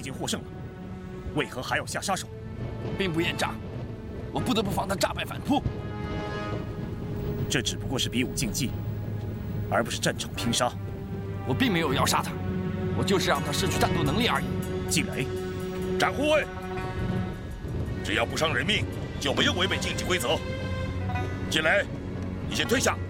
经获胜了，为何还要下杀手？ 兵不厌诈，我不得不防他诈败反扑。 这只不过是比武竞技，而不是战场拼杀。 我并没有要杀他，我就是让他失去战斗能力而已。 季雷， 站护卫，只要不伤人命，就没有违背竞技规则。季雷，你先退下。